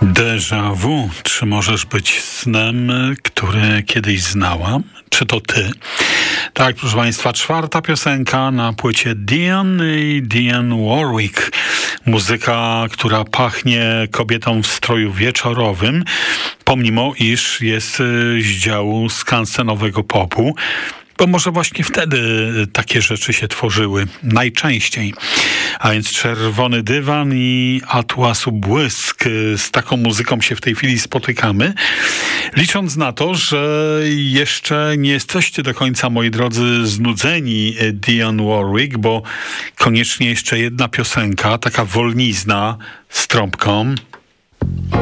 Déjà vu. Czy możesz być snem, który kiedyś znałam? Czy to ty? Tak, proszę Państwa, czwarta piosenka na płycie Dionne Warwick. Muzyka, która pachnie kobietą w stroju wieczorowym, pomimo iż jest z działu skansenowego popu. Bo może właśnie wtedy takie rzeczy się tworzyły najczęściej. A więc czerwony dywan i atłasu błysk. Z taką muzyką się w tej chwili spotykamy. Licząc na to, że jeszcze nie jesteście do końca, moi drodzy, znudzeni Dionne Warwick, bo koniecznie jeszcze jedna piosenka, taka wolnizna z trąbką.